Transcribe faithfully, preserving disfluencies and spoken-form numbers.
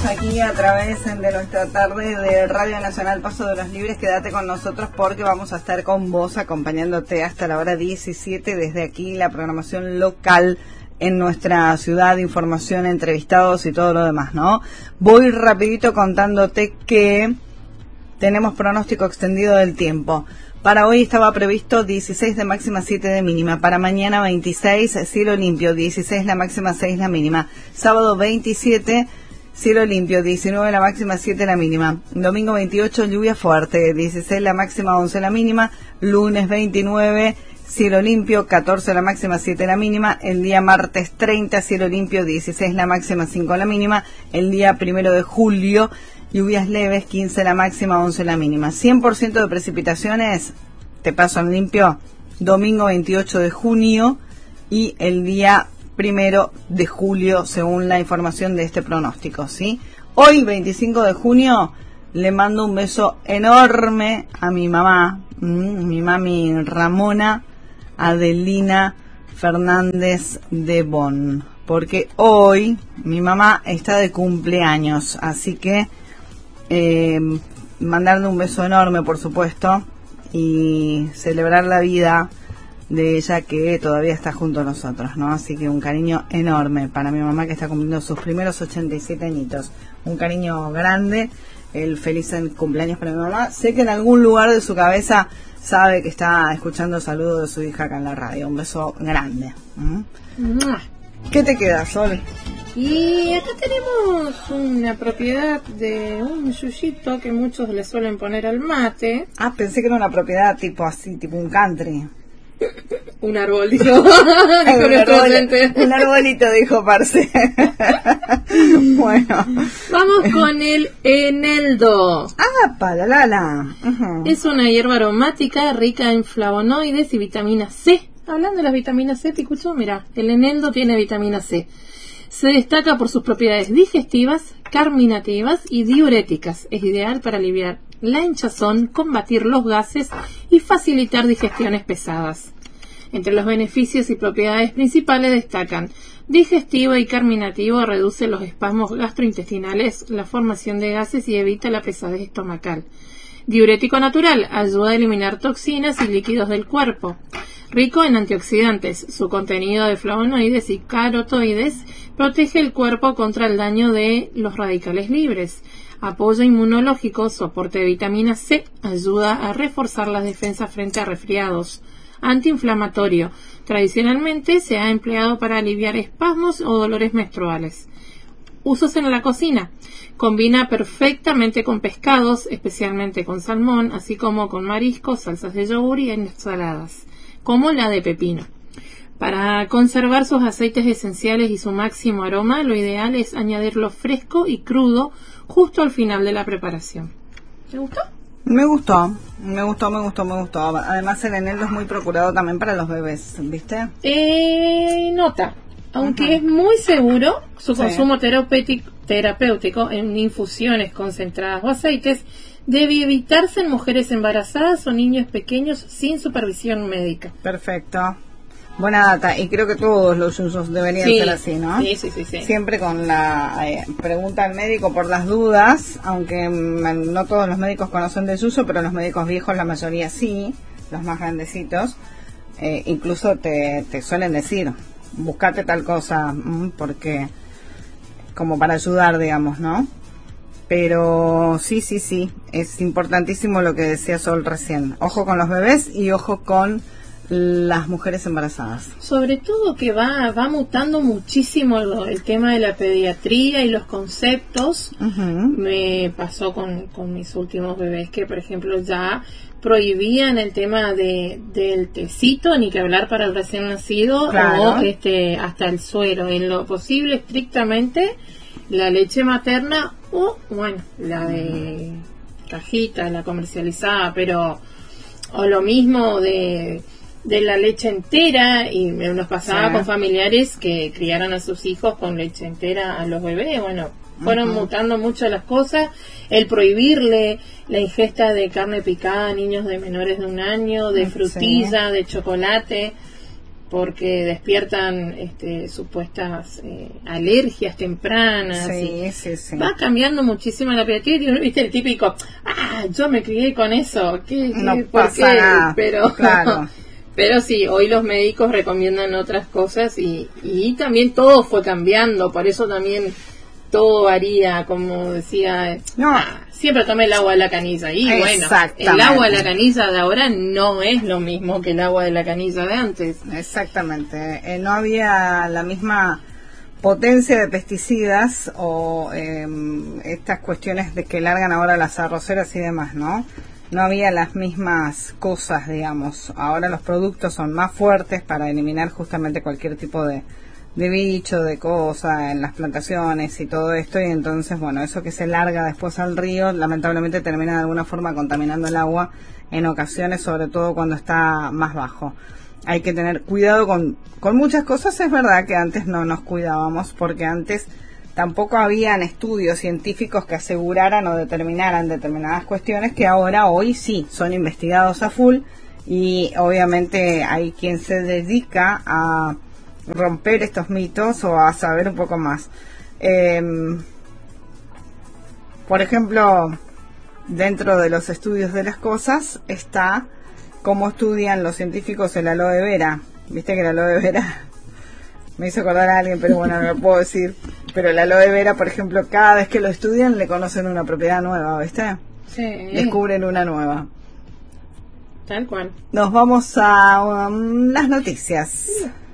aquí a través de nuestra tarde de Radio Nacional Paso de los Libres. Quédate con nosotros porque vamos a estar con vos acompañándote hasta la hora diecisiete desde aquí, la programación local en nuestra ciudad, información, entrevistados y todo lo demás, ¿no? Voy rapidito contándote que tenemos pronóstico extendido del tiempo. Para hoy estaba previsto dieciséis de máxima, siete de mínima. Para mañana veintiséis, cielo limpio, dieciséis la máxima, seis la mínima. Sábado veintisiete, cielo limpio, diecinueve la máxima, siete la mínima. Domingo veintiocho, lluvia fuerte, dieciséis la máxima, once la mínima. Lunes veintinueve, cielo limpio, catorce la máxima, siete la mínima. El día martes treinta, cielo limpio, dieciséis la máxima, cinco la mínima. El día primero de julio, lluvias leves, quince la máxima, once la mínima. cien por ciento de precipitaciones, te paso en limpio, domingo veintiocho de junio y el día primero de julio, según la información de este pronóstico, ¿sí? Hoy, veinticinco de junio, le mando un beso enorme a mi mamá, mmm, mi mami Ramona Adelina Fernández de Bonn, porque hoy mi mamá está de cumpleaños, así que Eh, mandarle un beso enorme, por supuesto, y celebrar la vida de ella que todavía está junto a nosotros, ¿no? Así que un cariño enorme para mi mamá que está cumpliendo sus primeros ochenta y siete añitos. Un cariño grande, el feliz cumpleaños para mi mamá. Sé que en algún lugar de su cabeza sabe que está escuchando saludos de su hija acá en la radio. Un beso grande. ¿Mm? ¿Qué te queda, Sol? Y acá tenemos una propiedad de un yuyito que muchos le suelen poner al mate. Ah, pensé que era una propiedad tipo así, tipo un country. Un árbol, dijo. dijo un, árbol, un arbolito, dijo Parce. Bueno. Vamos con el eneldo. Ah, para la la. Uh-huh. Es una hierba aromática rica en flavonoides y vitamina C. Hablando de las vitaminas C, Picucho, mira, el eneldo tiene vitamina C. Se destaca por sus propiedades digestivas, carminativas y diuréticas. Es ideal para aliviar la hinchazón, combatir los gases y facilitar digestiones pesadas. Entre los beneficios y propiedades principales destacan: digestivo y carminativo, reduce los espasmos gastrointestinales, la formación de gases y evita la pesadez estomacal. Diurético natural, ayuda a eliminar toxinas y líquidos del cuerpo. Rico en antioxidantes, su contenido de flavonoides y carotoides protege el cuerpo contra el daño de los radicales libres. Apoyo inmunológico, soporte de vitamina C, ayuda a reforzar las defensas frente a resfriados. Antiinflamatorio, tradicionalmente se ha empleado para aliviar espasmos o dolores menstruales. Usos en la cocina. Combina perfectamente con pescados, especialmente con salmón, así como con mariscos, salsas de yogur y ensaladas, como la de pepino. Para conservar sus aceites esenciales y su máximo aroma, lo ideal es añadirlo fresco y crudo justo al final de la preparación. ¿Te gustó? Me gustó, me gustó, me gustó, me gustó. Además el eneldo es muy procurado también para los bebés, ¿viste? Eh, nota, aunque uh-huh. es muy seguro su sí. consumo terapéutico, terapéutico en infusiones concentradas o aceites, debe evitarse en mujeres embarazadas o niños pequeños sin supervisión médica. Perfecto. Buena data. Y creo que todos los yuyos deberían sí, ser así, ¿no? Sí, sí, sí, sí. Siempre con la eh, pregunta al médico por las dudas, aunque mm, no todos los médicos conocen de yuyo, pero los médicos viejos, la mayoría sí, los más grandecitos, eh, incluso te, te suelen decir, buscate tal cosa, mm, porque como para ayudar, digamos, ¿no? Pero sí, sí, sí, es importantísimo lo que decía Sol recién. Ojo con los bebés y ojo con las mujeres embarazadas. Sobre todo que va va mutando muchísimo el, el tema de la pediatría y los conceptos. Uh-huh. Me pasó con, con mis últimos bebés que, por ejemplo, ya prohibían el tema de del tecito, ni que hablar para el recién nacido, claro. o este hasta el suero. En lo posible, estrictamente, la leche materna o, bueno, la de cajita, la comercializada, pero o lo mismo de de la leche entera, y nos pasaba sí. con familiares que criaron a sus hijos con leche entera a los bebés. Bueno, fueron uh-huh. mutando mucho las cosas. El prohibirle la ingesta de carne picada a niños de menores de un año, de frutilla, sí. de chocolate. porque despiertan este, supuestas eh, alergias tempranas. Sí, y sí, sí. Va cambiando muchísimo la pediatría. ¿Viste el típico? Ah, yo me crié con eso. ¿Qué, No qué, por pasa qué? nada. Pero, Claro. pero sí, hoy los médicos recomiendan otras cosas y, y también todo fue cambiando. Por eso también todo varía, como decía. No. Ah, siempre tomé el agua de la canilla. Y bueno, Exactamente. el agua de la canilla de ahora no es lo mismo que el agua de la canilla de antes. Exactamente. Eh, no había la misma potencia de pesticidas o eh, estas cuestiones de que largan ahora las arroceras y demás, ¿no? No había las mismas cosas, digamos. Ahora los productos son más fuertes para eliminar justamente cualquier tipo de de bicho, de cosa en las plantaciones y todo esto, y entonces, bueno, eso que se larga después al río, lamentablemente termina de alguna forma contaminando el agua en ocasiones, sobre todo cuando está más bajo. Hay que tener cuidado con, con muchas cosas. Es verdad que antes no nos cuidábamos, porque antes tampoco habían estudios científicos que aseguraran o determinaran determinadas cuestiones que ahora, hoy sí, son investigados a full, y obviamente hay quien se dedica a romper estos mitos o a saber un poco más. Eh, por ejemplo, dentro de los estudios de las cosas está cómo estudian los científicos el aloe vera. Viste que el aloe vera me hizo acordar a alguien, pero bueno, no lo puedo decir. Pero el aloe vera, por ejemplo, cada vez que lo estudian le conocen una propiedad nueva, ¿viste? Sí. Descubren una nueva. Tal cual. Nos vamos a um, las noticias.